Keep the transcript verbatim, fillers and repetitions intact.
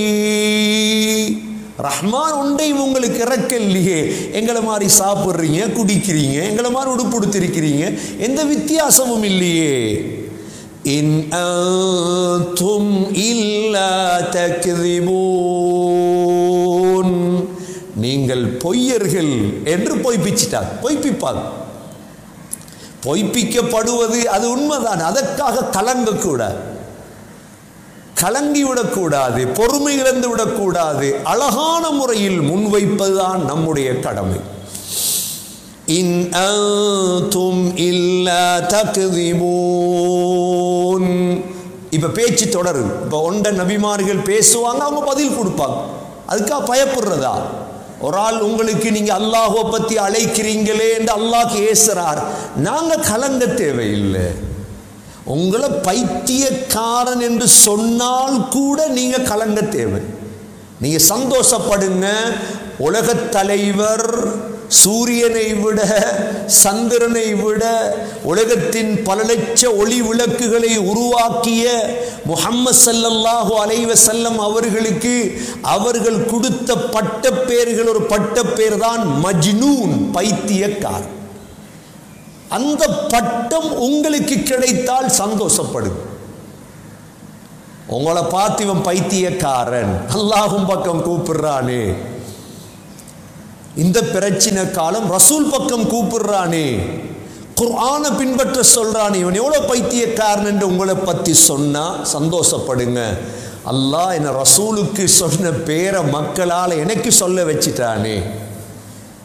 ரஹ்மான் ஒன்றையும் உங்களுக்கு இறக்கல்லையே. எங்களை மாதிரி சாப்பிட்றீங்க, குடிக்கிறீங்க, எங்களை மாதிரி உடுப்படுத்திருக்கிறீங்க, எந்த வித்தியாசமும் இல்லையே. இன் அன்தும் இல்லா தக்திபூன், நீங்கள் பொய்யர்கள் என்று பொய்ப்பிச்சிட்டார். பொய்ப்பிப்பார், பொய்ப்பிக்கப்படுவது அது உண்மைதான். அதற்காக கலங்கக்கூடாது, கலங்கிவிடக்கூடாது, பொறுமை இழந்து விடக்கூடாது. அழகான முறையில் முன்வைப்பதுதான் நம்முடைய கடமை. இன் அன்தும் இல்லா தக்திபூன். இப்ப பேச்சு தொடருது. இப்ப ஒண்ட நபிமார்கள் பேசுவாங்க, அவங்க பதில் கொடுப்பாங்க. அதுக்காக பயப்படுறதா? ஒரு ஆள் உங்களுக்கு நீங்க அல்லாஹ்வை பத்தி அழைக்கிறீங்களே என்று அல்லாஹ் ஏசுறார், நாங்க கலங்க தேவையில்லை. உங்களை பைத்தியக்காரன் என்று சொன்னால் கூட நீங்க கலங்க தேவை. நீங்க சந்தோஷப்படுங்க. உலகத் தலைவர் சூரியனை விட, சந்திரனை விட, உலகத்தின் பல லட்ச ஒளி விளக்குகளை உருவாக்கிய முஹம்மது ஸல்லல்லாஹு அலைஹி வஸல்லம் அவர்களுக்கு அவர்கள் கொடுத்த பட்ட பெயர்கள், ஒரு பட்ட பெயர் தான் மஜ்னூன், பைத்தியக்காரன். அந்த பட்டம் உங்களுக்கு கிடைத்தால் சந்தோஷப்படுங்க. உங்களை பார்த்து இவன் பைத்தியக்காரன், அல்லாஹ்வின் பக்கம் கூப்பிடுறானே, இந்த பிரச்சனை காலம் ரசூல் பக்கம் கூப்பிடுறானே, குர்ஆனை பின்பற்ற சொல்றானே, இவன் எவ்வளவு பைத்தியக்காரன் என்று உங்களை பத்தி சொன்னா சந்தோஷப்படுங்க. அல்லாஹ் என்ன ரசூலுக்கு சொன்ன பேரை மக்களால் எனக்கு சொல்ல வச்சிட்டானே.